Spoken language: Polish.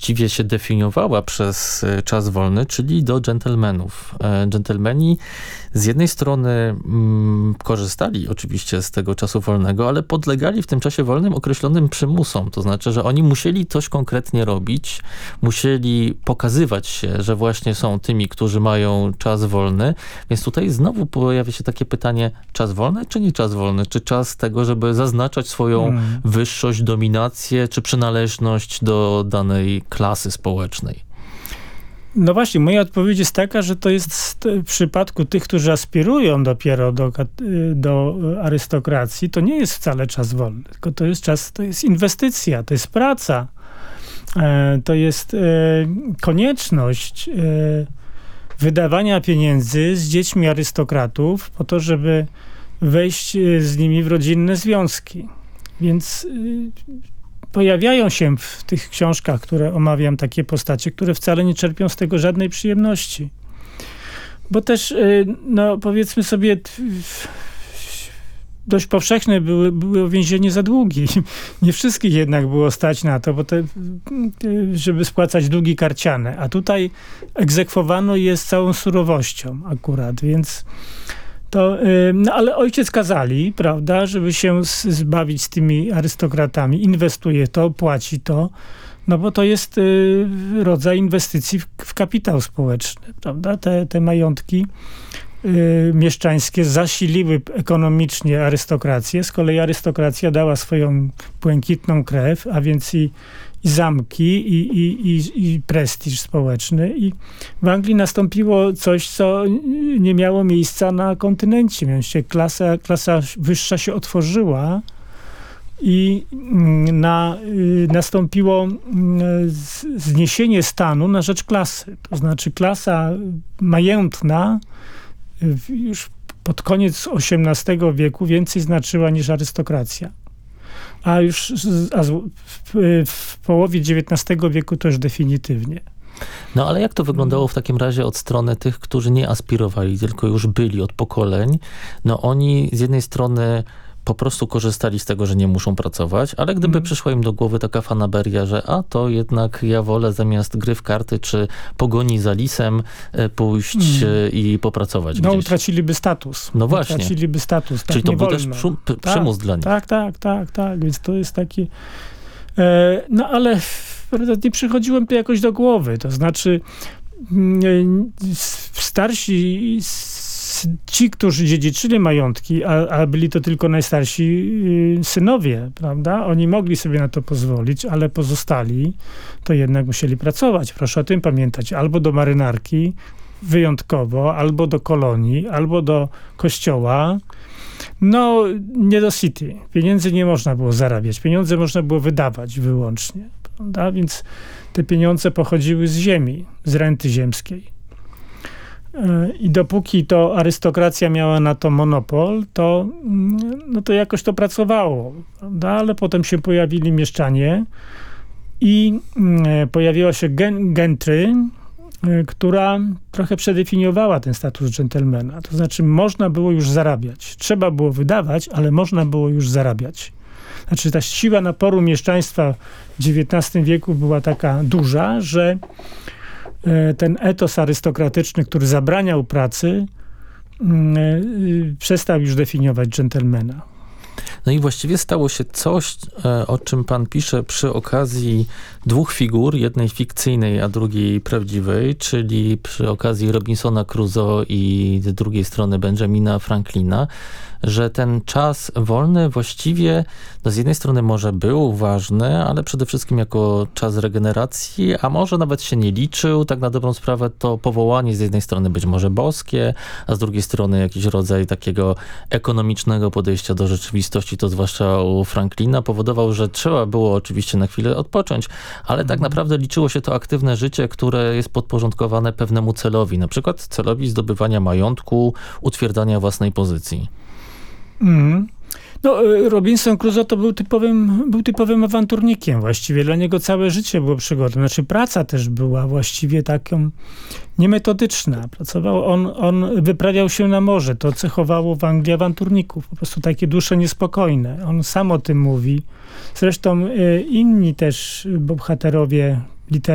właściwie się definiowała przez czas wolny, czyli do dżentelmenów. Dżentelmeni z jednej strony korzystali oczywiście z tego czasu wolnego, ale podlegali w tym czasie wolnym określonym przymusom. To znaczy, że oni musieli coś konkretnie robić, musieli pokazywać się, że właśnie są tymi, którzy mają czas wolny. Więc tutaj znowu pojawia się takie pytanie, czas wolny czy nie czas wolny? Czy czas tego, żeby zaznaczać swoją wyższość, dominację, czy przynależność do danej klasy społecznej? No właśnie, moja odpowiedź jest taka, że to jest w przypadku tych, którzy aspirują dopiero do arystokracji, to nie jest wcale czas wolny, tylko to jest inwestycja, to jest praca, to jest konieczność wydawania pieniędzy z dziećmi arystokratów po to, żeby wejść z nimi w rodzinne związki. Więc pojawiają się w tych książkach, które omawiam, takie postacie, które wcale nie czerpią z tego żadnej przyjemności. Bo też, no powiedzmy sobie, dość powszechne było więzienie za długi. Nie wszystkich jednak było stać na to, żeby spłacać długi karciane. A tutaj egzekwowano je z całą surowością akurat, więc to, no ale ojciec kazali, prawda, żeby się zbawić z tymi arystokratami. Inwestuje to, płaci to, no bo to jest rodzaj inwestycji w kapitał społeczny, prawda. Te majątki mieszczańskie zasiliły ekonomicznie arystokrację. Z kolei arystokracja dała swoją błękitną krew, a więc i zamki, i prestiż społeczny. I w Anglii nastąpiło coś, co nie miało miejsca na kontynencie. Mianowicie klasa wyższa się otworzyła i nastąpiło zniesienie stanu na rzecz klasy. To znaczy klasa majętna już pod koniec XVIII wieku więcej znaczyła niż arystokracja. A już w połowie XIX wieku to już definitywnie. No ale jak to wyglądało w takim razie od strony tych, którzy nie aspirowali, tylko już byli od pokoleń? No oni z jednej strony po prostu korzystali z tego, że nie muszą pracować, ale gdyby przyszła im do głowy taka fanaberia, że to jednak ja wolę zamiast gry w karty czy pogoni za lisem pójść i popracować no, gdzieś. Utraciliby status. No właśnie. Utraciliby status. Tak, czyli to był wolno. też przymus dla nich. Tak. Więc to jest taki... no ale nie przychodziłem to jakoś do głowy. To znaczy starsi ci, którzy dziedziczyli majątki, a byli to tylko najstarsi synowie, prawda? Oni mogli sobie na to pozwolić, ale pozostali to jednak musieli pracować. Proszę o tym pamiętać. Albo do marynarki wyjątkowo, albo do kolonii, albo do kościoła. No, nie do city. Pieniędzy nie można było zarabiać. Pieniądze można było wydawać wyłącznie, prawda? Więc te pieniądze pochodziły z ziemi, z renty ziemskiej. I dopóki to arystokracja miała na to monopol, to, no to jakoś to pracowało, prawda? Ale potem się pojawili mieszczanie i pojawiła się gentry, która trochę przedefiniowała ten status dżentelmena. To znaczy można było już zarabiać. Trzeba było wydawać, ale można było już zarabiać. Znaczy ta siła naporu mieszczaństwa w XIX wieku była taka duża, że ten etos arystokratyczny, który zabraniał pracy, przestał już definiować dżentelmena. No i właściwie stało się coś, o czym pan pisze przy okazji dwóch figur, jednej fikcyjnej, a drugiej prawdziwej, czyli przy okazji Robinsona Crusoe i z drugiej strony Benjamina Franklina, że ten czas wolny właściwie no z jednej strony może był ważny, ale przede wszystkim jako czas regeneracji, a może nawet się nie liczył. Tak na dobrą sprawę to powołanie z jednej strony być może boskie, a z drugiej strony jakiś rodzaj takiego ekonomicznego podejścia do rzeczywistości, to zwłaszcza u Franklina, powodował, że trzeba było oczywiście na chwilę odpocząć, ale tak naprawdę liczyło się to aktywne życie, które jest podporządkowane pewnemu celowi, na przykład celowi zdobywania majątku, utwierdzania własnej pozycji. No, Robinson Crusoe to był typowym awanturnikiem właściwie. Dla niego całe życie było przygodą. Znaczy praca też była właściwie taką niemetodyczna. Pracował, on wyprawiał się na morze. To cechowało w Anglii awanturników. Po prostu takie dusze niespokojne. On sam o tym mówi. Zresztą inni też bohaterowie